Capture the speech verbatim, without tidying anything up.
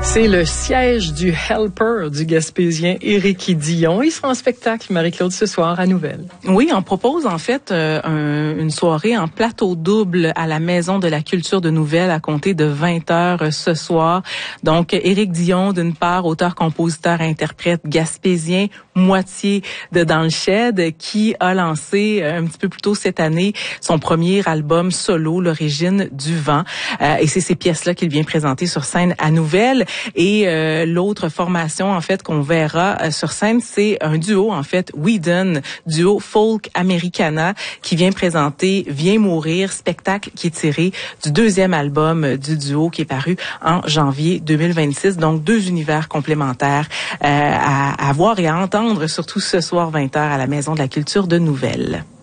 C'est le siège du Helper du Gaspésien Éric Dion. Ils seront en spectacle, Marie-Claude, ce soir à Nouvelle. Oui, on propose en fait euh, un, une soirée en plateau double à la Maison de la Culture de Nouvelle à compter de vingt heures ce soir. Donc, Éric Dion, d'une part, auteur, compositeur, interprète gaspésien, moitié de Dans le Shed, qui a lancé euh, un petit peu plus tôt cette année son premier album solo, L'Origine du Vent. Euh, et c'est ces pièces-là qu'il vient présenter sur scène à Nouvelle. Et euh, l'autre formation, en fait, qu'on verra euh, sur scène, c'est un duo, en fait, Whedon, duo folk americana, qui vient présenter Viens mourir, spectacle qui est tiré du deuxième album du duo qui est paru en janvier deux mille vingt-six. Donc, deux univers complémentaires euh, à, à voir et à entendre, surtout ce soir vingt heures à la Maison de la Culture de Nouvelle.